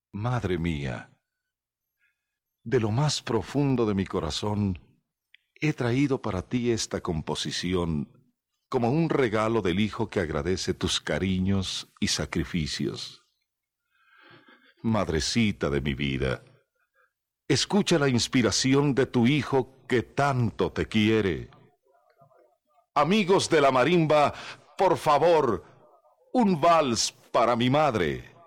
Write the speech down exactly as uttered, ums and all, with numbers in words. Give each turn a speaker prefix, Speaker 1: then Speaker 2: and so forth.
Speaker 1: Madre mía, de lo más profundo de mi corazón, he traído para ti esta composición como un regalo del hijo que agradece tus cariños y sacrificios. Madrecita de mi vida, escucha la inspiración de tu hijo que tanto te quiere. Amigos de la marimba, por favor, un vals para mi madre.